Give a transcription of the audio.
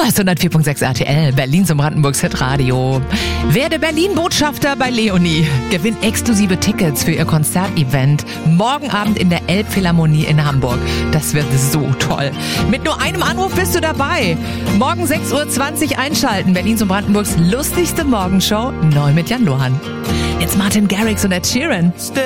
hörst 104.6 RTL, Berlins und Brandenburgs Hitradio. Werde Berlin-Botschafter bei Leonie. Gewinn exklusive Tickets für ihr Konzertevent morgen Abend in der Elbphilharmonie in Hamburg. Das wird so toll. Mit nur einem Anruf bist du dabei. Morgen 6.20 Uhr einschalten. Berlins und Brandenburgs lustigste Morgenshow, neu mit Jan Lohan. Jetzt Martin Garrix und Ed Sheeran.